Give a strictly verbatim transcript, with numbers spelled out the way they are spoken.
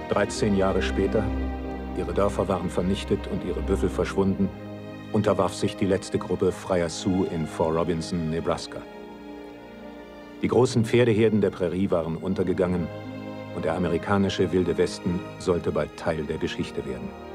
dreizehn Jahre später, ihre Dörfer waren vernichtet und ihre Büffel verschwunden, unterwarf sich die letzte Gruppe freier Sioux in Fort Robinson, Nebraska. Die großen Pferdeherden der Prärie waren untergegangen und der amerikanische Wilde Westen sollte bald Teil der Geschichte werden.